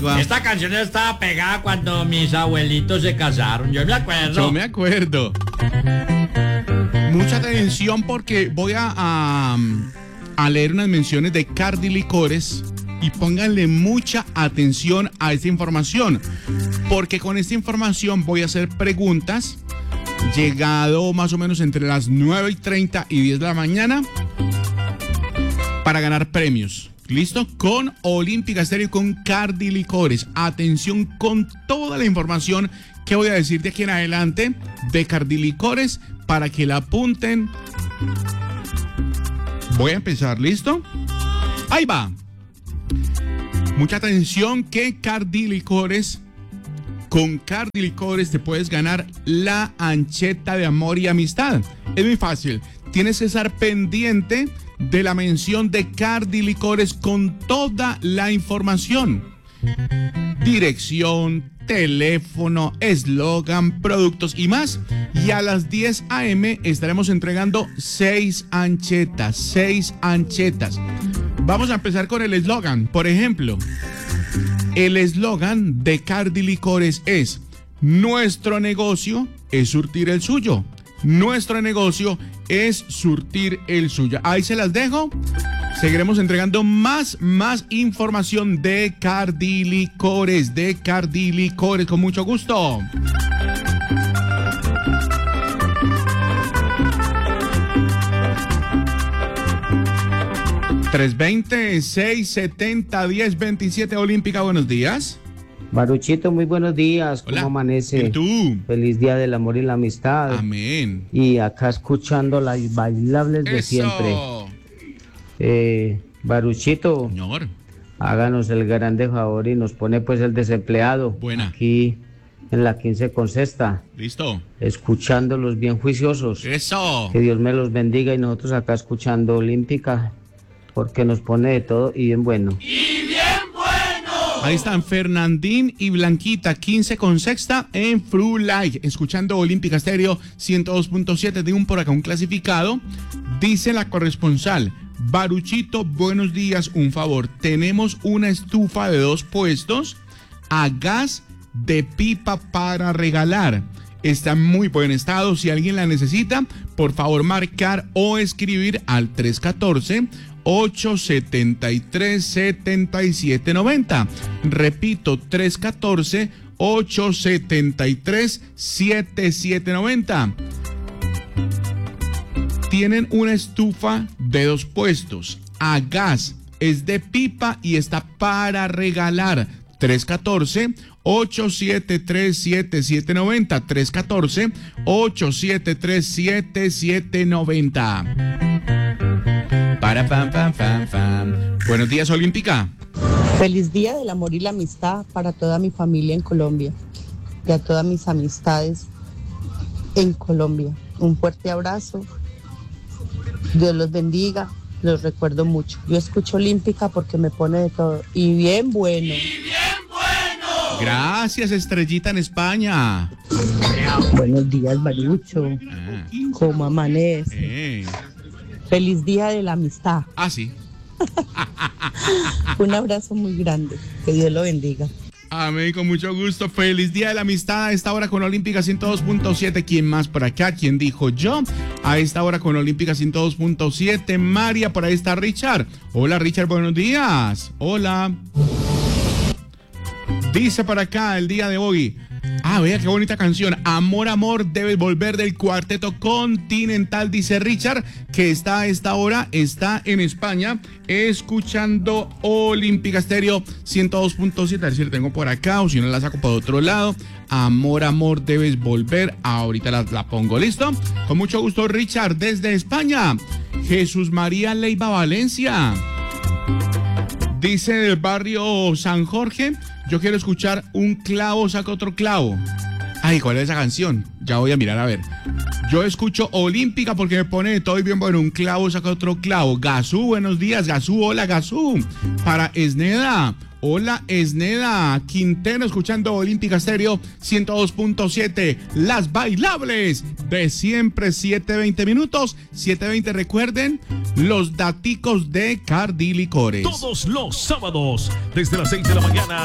Agua. Esta canción estaba pegada cuando mis abuelitos se casaron. Yo me acuerdo. Yo me acuerdo. Mucha atención porque voy a leer unas menciones de Cardi Licores y pónganle mucha atención a esta información, porque con esta información voy a hacer preguntas llegado más o menos entre las 9:30 y 10 de la mañana para ganar premios. ¿Listo? Con Olímpica Estéreo y con Cardi Licores. Atención con toda la información que voy a decir de aquí en adelante de Cardi Licores para que la apunten. Voy a empezar, ¿listo? Ahí va. Mucha atención que Cardi Licores, con Cardi Licores te puedes ganar la ancheta de amor y amistad. Es muy fácil. Tienes que estar pendiente de la mención de Cardi Licores con toda la información. Dirección, teléfono, eslogan, productos y más. Y a las 10 a.m. estaremos entregando 6 anchetas. 6 anchetas. Vamos a empezar con el eslogan. Por ejemplo, el eslogan de Cardi Licores es: nuestro negocio es surtir el suyo. Nuestro negocio es surtir el suyo. Ahí se las dejo. Seguiremos entregando más información de Cardi Licores, con mucho gusto. (320-670-1027) Olímpica, buenos días. Baruchito, muy buenos días. ¿Cómo Hola. amanece? ¿Y tú? Feliz Día del Amor y la Amistad. Amén. Y acá escuchando las bailables de Eso. siempre. Baruchito, Señor. háganos el grande favor y nos pone pues el desempleado. Buena. Aquí en la 15 con sexta, Listo. escuchándolos bien juiciosos. Eso. Que Dios me los bendiga y nosotros acá escuchando Olímpica, porque nos pone de todo y bien bueno. Ahí están Fernandín y Blanquita, 15 con sexta en Fru Light, escuchando Olímpica Estéreo 102.7. De un por acá un clasificado. Dice la corresponsal: Baruchito, buenos días, un favor. Tenemos una estufa de 2 puestos a gas de pipa para regalar. Está en muy buen estado. Si alguien la necesita, por favor marcar o escribir al 314-873-7790. Repito, 314-873-7790. Tienen una estufa de 2 puestos a gas, es de pipa y está para regalar. 314-873-7790. 314-873-7790. Para pam pam pam pam. Buenos días, Olímpica. Feliz Día del Amor y la Amistad para toda mi familia en Colombia y a todas mis amistades en Colombia. Un fuerte abrazo. Dios los bendiga. Los recuerdo mucho. Yo escucho Olímpica porque me pone de todo. Y bien bueno. Gracias, Estrellita en España. Buenos días, Barucho. ¿Cómo amanece? Feliz Día de la Amistad. Sí. Un abrazo muy grande. Que Dios lo bendiga. Amén, con mucho gusto. Feliz Día de la Amistad a esta hora con Olímpica 102.7. ¿Quién más por acá? ¿Quién dijo yo? A esta hora con Olímpica 102.7. María, por ahí está Richard. Hola, Richard, buenos días. Hola. Dice por acá el día de hoy: vea qué bonita canción. Amor, amor, debes volver, del Cuarteto Continental. Dice Richard que está a esta hora, está en España, escuchando Olímpica Estéreo 102.7. A ver si la tengo por acá o si no la saco por otro lado. Amor, amor, debes volver. Ahorita la pongo, ¿listo? Con mucho gusto, Richard, desde España. Jesús María Leiva Valencia. Dice del barrio San Jorge: yo quiero escuchar Un clavo saca otro clavo. ¿Cuál es esa canción? Ya voy a mirar a ver. Yo escucho Olímpica porque me pone de todo y bien bueno. Un clavo saca otro clavo. Gazú, buenos días. Gazú, hola, Gazú. Para Esneda. Hola, Esneda Quintero, escuchando Olímpica Estéreo 102.7. Las bailables de siempre, 7:20 minutos. 7:20, recuerden los daticos de Cardi Licores. Todos los sábados, desde las 6 de la mañana.